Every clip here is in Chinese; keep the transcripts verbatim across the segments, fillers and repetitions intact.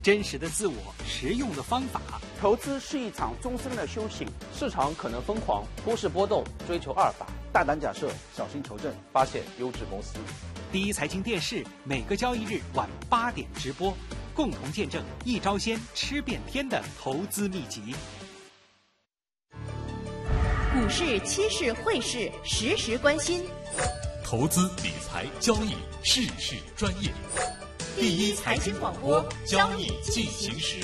真实的自我，实用的方法。 投资是一场终身的修行，市场可能疯狂，股市波动，追求阿尔法， 大胆假设，小心求证，发现优质公司。 第一财经电视每个交易日晚八点直播，共同见证一招鲜吃遍天的投资秘籍。 股市、期市、汇市，时时关心。 投资理财交易，事事专业。第一财经广播，交易进行时。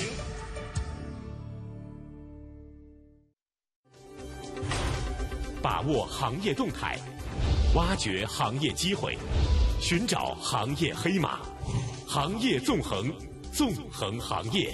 把握行业动态，挖掘行业机会，寻找行业黑马，行业纵横，纵横行业。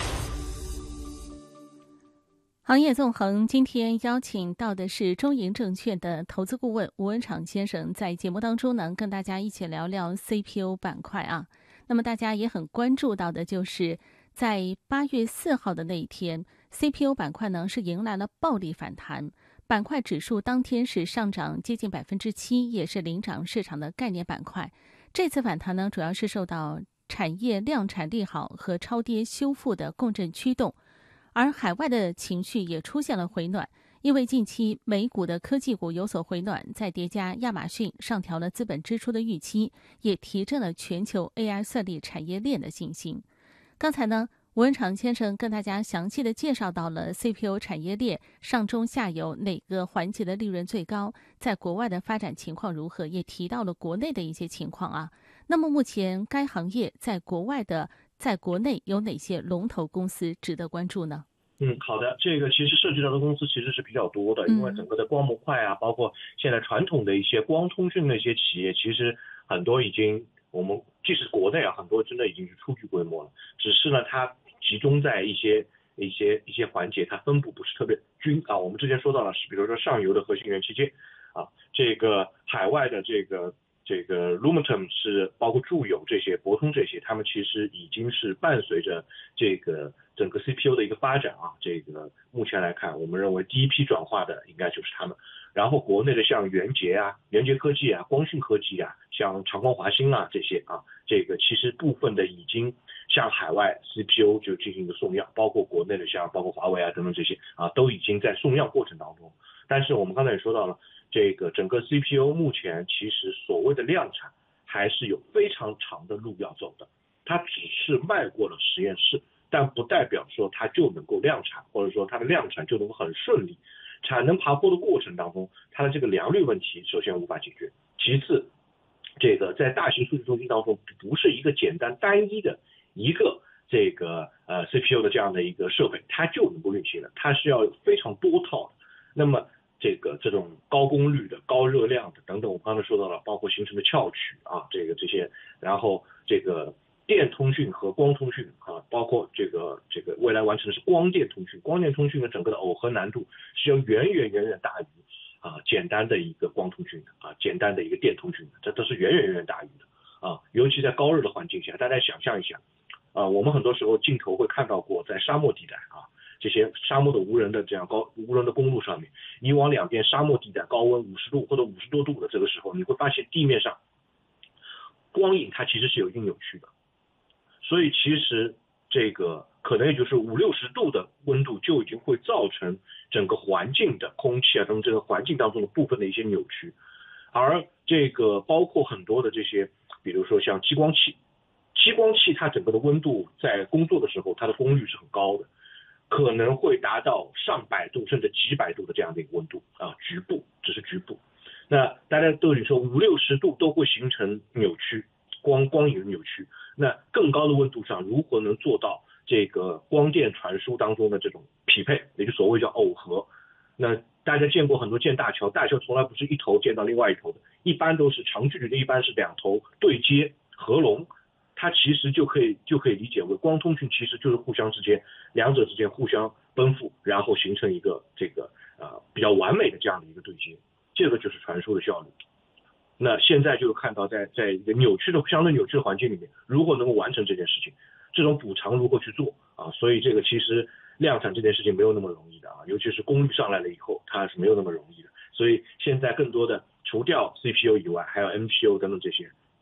行业纵横，今天邀请到的是中银证券的投资顾问吴文长先生，在节目当中呢，跟大家一起聊聊 C P O 板块啊。那么大家也很关注到的就是，在八月四号的那一天 ，C P O 板块呢是迎来了暴力反弹，板块指数当天是上涨接近百分之七，也是领涨市场的概念板块。这次反弹呢，主要是受到产业量产利好和超跌修复的共振驱动。而海外的情绪也出现了回暖，因为近期美股的科技股有所回暖，再叠加亚马逊上调了资本支出的预期，也提振了全球 A I 算力产业链的信心。刚才呢，吴文长先生跟大家详细的介绍到了 C P O 产业链上中下游哪个环节的利润最高，在国外的发展情况如何，也提到了国内的一些情况啊。那么目前该行业在国外的在国内有哪些龙头公司值得关注呢？ 嗯，好的，这个其实涉及到的公司其实是比较多的，因为整个的光模块啊，包括现在传统的一些光通讯的一些企业，其实很多已经我们即使国内啊，很多真的已经是初具规模了，只是呢它集中在一些一些一些环节，它分布不是特别均啊。我们之前说到了是，比如说上游的核心元器件啊，这个海外的这个。这个 Lumentum 是包括住友这些、博通这些，他们其实已经是伴随着这个整个 C P U 的一个发展啊。这个目前来看，我们认为第一批转化的应该就是他们。然后国内的像元捷啊、元捷科技啊、光讯科技啊、像长光华星啊这些啊，这个其实部分的已经向海外 C P U 就进行一个送样，包括国内的像包括华为啊等等这些啊，都已经在送样过程当中。但是我们刚才也说到了。这个整个 C P U 目前其实所谓的量产还是有非常长的路要走的，它只是迈过了实验室，但不代表说它就能够量产，或者说它的量产就能够很顺利。产能爬坡的过程当中，它的这个良率问题首先无法解决，其次，这个在大型数据中心当中不是一个简单单一的一个这个呃 C P U 的这样的一个设备，它就能够运行的，它是要有非常多套的。那么这个这种高功率的、高热量的等等，我刚才说到了，包括形成的翘曲啊，这个这些，然后这个电通讯和光通讯啊，包括这个这个未来完成的是光电通讯，光电通讯的整个的耦合难度是要远远远远大于啊简单的一个光通讯的啊，简单的一个电通讯的，这都是远远远远大于的啊，尤其在高热的环境下，大家想象一下啊，我们很多时候镜头会看到过在沙漠地带啊。这些沙漠的无人的这样高无人的公路上面，你往两边沙漠地带高温五十度或者五十多度的这个时候，你会发现地面上光影它其实是有一定扭曲的，所以其实这个可能也就是五六十度的温度就已经会造成整个环境的空气啊等这个环境当中的部分的一些扭曲，而这个包括很多的这些，比如说像激光器，激光器它整个的温度在工作的时候，它的功率是很高的。可能会达到上百度甚至几百度的这样的一个温度啊，局部只是局部。那大家都有说五六十度都会形成扭曲，光光影扭曲。那更高的温度上如何能做到这个光电传输当中的这种匹配，也就所谓叫耦合？那大家见过很多建大桥，大桥从来不是一头建到另外一头的，一般都是长距离的，一般是两头对接合龙。它其实就可以就可以理解为光通讯其实就是互相之间两者之间互相奔赴，然后形成一个这个呃比较完美的这样的一个对接，这个就是传输的效率。那现在就看到在在一个扭曲的相对扭曲的环境里面，如果能够完成这件事情，这种补偿如何去做啊？所以这个其实量产这件事情没有那么容易的啊，尤其是功率上来了以后，它是没有那么容易的。所以现在更多的除掉 C P U 以外，还有 N P U 等等这些。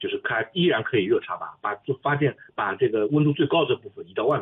就是开依然可以热插拔，把就发电把这个温度最高这部分移到外